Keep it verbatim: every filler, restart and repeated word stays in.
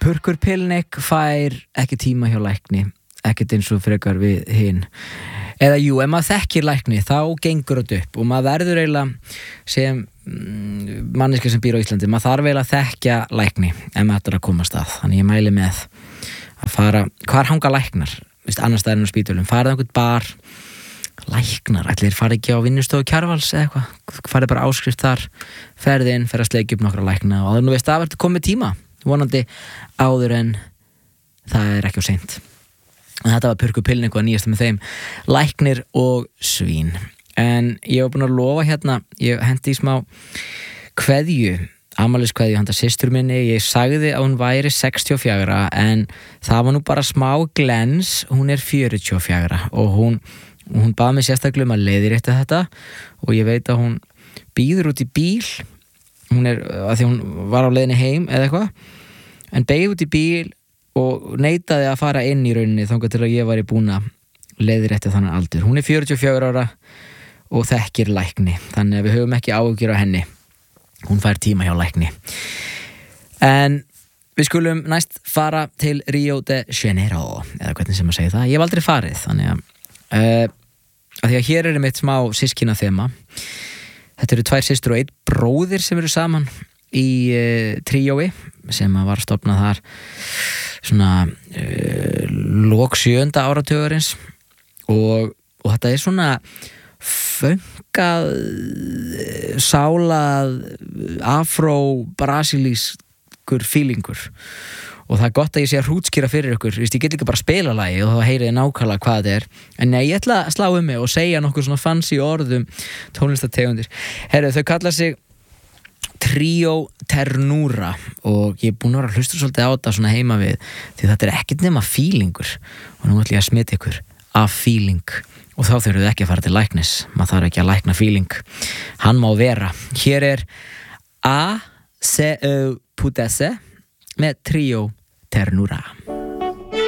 Purkur Pilnik fær ekki tíma hjá lækni, ekkert eins og frekar við hinn. Eða jú, ef maður þekkir lækni þá gengur þetta upp og maður verður eiginlega sem mm, manneskja sem býr á Íslandi, maður þarf eiginlega að þekkja lækni ef maður ætlar að komast að. Þannig ég mæli með að fara, hvar hanga læknar? Vist, annars staðar en á spítölum, farið á einhvern bar, læknar, allir farið ekki á vinnustofu Kjarvals eða eitthvað, farið bara áskrift þar, ferðið inn, fer að sleikja upp nokkra lækna og þú veist að verður komið tíma, vonandi áður en það er ekki á seint. Og þetta var Purkur Pilnik og nýjast með þeim læknir og svín. En ég var búin að lofa hérna, ég hendi í smá kveðju, afmæliskveðju handa systur minni. Ég sagði að hún væri sextíu og fjögur en það var nú bara smá glens, hún er fjörutíu og fjögur og hún, hún bað mig sérstaklega um að leiðrétta þetta og ég veit að hún býður út í bíl, hún er, að því hún var á leiðinni heim eða eitthvað, en beið út í bíl og neitaði að fara inn í rauninni þangað til að ég var í búin að leiðrétta þannig aldur. Hún er fjörutíu og fjögur ára og þekkir lækni, þannig að við höfum ekki áhyggjur á henni. Hún fær tíma hjá lækni. En við skulum næst fara til Rio de Janeiro, eða hvernig sem að segja það. Ég hef aldrei farið, þannig að, uh, að því að hér er mitt smá systkina þema. Þetta eru tvær systur og einn bróðir sem eru saman í uh, tríói sem var stofnað þar svona uh, lok sjöunda áratugarins og, og þetta er svona fönkað sálað afro-brasilískur feelingur og það er gott að ég sé að hrútskýra fyrir ykkur, ég get líka bara að spila lagi og þá heyrið nákvæmlega hvað þetta er, en nei, ég ætla að slá um mig og segja nokkuð svona fancy orðum tónlistategundir. Herru, þau kalla sig Trio Ternura og ég er búin að vera að hlusta svolítið á þetta svona heima við því þetta er ekkert nema feelingur og nú ætla ég að smita ykkur af feeling og þá þurfum við ekki að fara til læknis, maður þarf ekki að lækna feeling, hann má vera. Hér er A C E Pudesse með Trio Ternura.